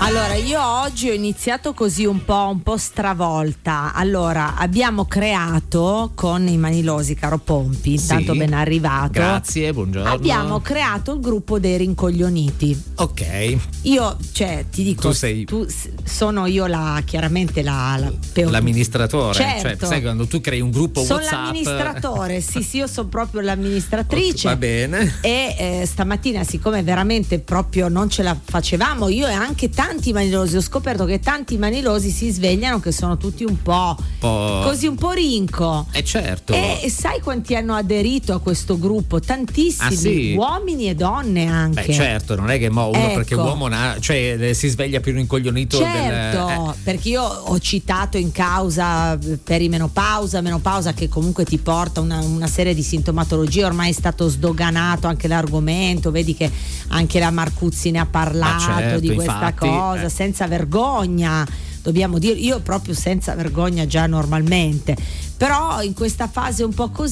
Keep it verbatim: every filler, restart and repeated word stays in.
Allora, io oggi ho iniziato così un po', un po' stravolta. Allora, abbiamo creato con i Manilosi, caro Pompi, intanto Sì. ben arrivato. Grazie, buongiorno. Abbiamo creato il gruppo dei rincoglioniti. Ok. Io, cioè, ti dico, Tu sei- tu, sono io la, chiaramente la, la peo- L'amministratore, Certo. cioè sai quando tu crei un gruppo Sono WhatsApp. l'amministratore, sì, sì, io sono proprio l'amministratrice. Va bene. E eh, stamattina, siccome veramente proprio non ce la facevamo, io e anche tanti manilosi, ho scoperto che tanti manilosi si svegliano che sono tutti un po', Po'. così un po' rinco. Eh certo. E, e sai quanti hanno aderito a questo gruppo? Tantissimi, Ah, sì? uomini e donne anche. Beh, certo, non è che mo uno Ecco. perché uomo na- cioè eh, si sveglia più rincoglionito Certo, del eh, perché io ho citato in causa perimenopausa, menopausa che comunque ti porta una, una serie di sintomatologie, ormai è stato sdoganato anche l'argomento, vedi che anche la Marcuzzi ne ha parlato Ah, certo, di questa infatti, cosa, eh. senza vergogna, dobbiamo dire, io proprio senza vergogna già normalmente, però in questa fase un po' così